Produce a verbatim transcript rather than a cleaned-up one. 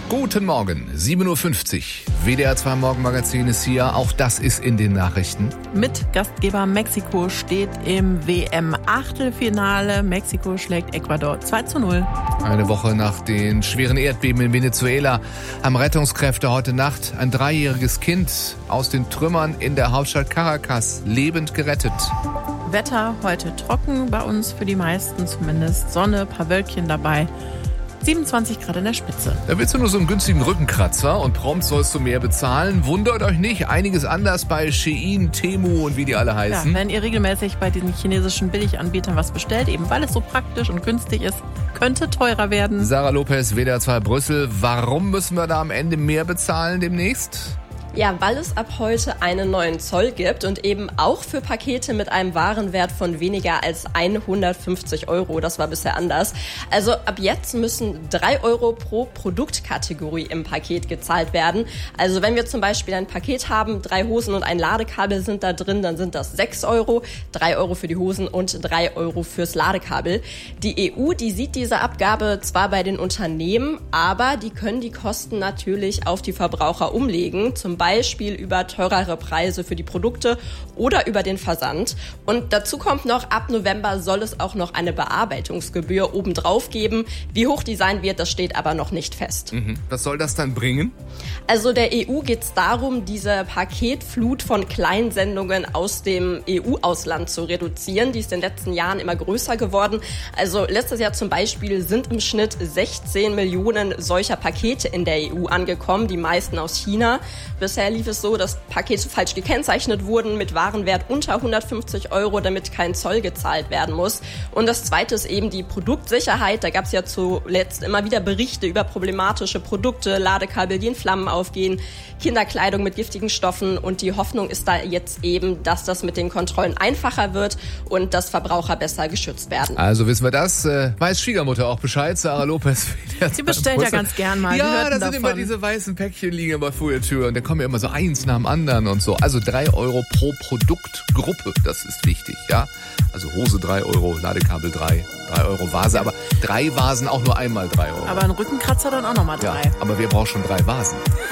Guten Morgen, sieben Uhr fünfzig. W D R zwei Morgenmagazin ist hier. Auch das ist in den Nachrichten. Mit Gastgeber Mexiko steht im W M-Achtelfinale. Mexiko schlägt Ecuador zwei zu null. Eine Woche nach den schweren Erdbeben in Venezuela haben Rettungskräfte heute Nacht ein dreijähriges Kind aus den Trümmern in der Hauptstadt Caracas lebend gerettet. Wetter heute trocken, bei uns für die meisten zumindest. Sonne, paar Wölkchen dabei. siebenundzwanzig Grad in der Spitze. Da willst du nur so einen günstigen Rückenkratzer und prompt sollst du mehr bezahlen. Wundert euch nicht, einiges anders bei Shein, Temu und wie die alle heißen. Ja, wenn ihr regelmäßig bei diesen chinesischen Billiganbietern was bestellt, eben weil es so praktisch und günstig ist, könnte teurer werden. Sarah Lopez, W D R zwei Brüssel. Warum müssen wir da am Ende mehr bezahlen demnächst? Ja, weil es ab heute einen neuen Zoll gibt und eben auch für Pakete mit einem Warenwert von weniger als hundertfünfzig Euro. Das war bisher anders. Also ab jetzt müssen drei Euro pro Produktkategorie im Paket gezahlt werden. Also wenn wir zum Beispiel ein Paket haben, drei Hosen und ein Ladekabel sind da drin, dann sind das sechs Euro, drei Euro für die Hosen und drei Euro fürs Ladekabel. Die E U, die sieht diese Abgabe zwar bei den Unternehmen, aber die können die Kosten natürlich auf die Verbraucher umlegen. Zum Beispiel über teurere Preise für die Produkte oder über den Versand. Und dazu kommt noch, ab November soll es auch noch eine Bearbeitungsgebühr obendrauf geben. Wie hoch die sein wird, das steht aber noch nicht fest. Mhm. Was soll das dann bringen? Also der E U geht es darum, diese Paketflut von Kleinsendungen aus dem E U-Ausland zu reduzieren. Die ist in den letzten Jahren immer größer geworden. Also letztes Jahr zum Beispiel sind im Schnitt sechzehn Millionen solcher Pakete in der E U angekommen, die meisten aus China. Bisher lief es so, dass Pakete falsch gekennzeichnet wurden mit Warenwert unter hundertfünfzig Euro, damit kein Zoll gezahlt werden muss. Und das Zweite ist eben die Produktsicherheit. Da gab es ja zuletzt immer wieder Berichte über problematische Produkte, Ladekabel, die in Flammen aufgehen, Kinderkleidung mit giftigen Stoffen. Und die Hoffnung ist da jetzt eben, dass das mit den Kontrollen einfacher wird und dass Verbraucher besser geschützt werden. Also wissen wir das. Äh, weiß Schwiegermutter auch Bescheid, Sarah Lopez. Sie bestellt ja ganz gern mal. Ja, da sind davon. immer diese weißen Päckchen liegen immer vor der Tür und da kommen ja immer so eins nach dem anderen und so. Also drei Euro pro Produktgruppe, das ist wichtig, ja. Also Hose drei Euro, Ladekabel drei, drei Euro Vase, aber drei Vasen auch nur einmal drei Euro. Aber ein Rückenkratzer dann auch nochmal drei. Ja, aber wer braucht schon drei Vasen?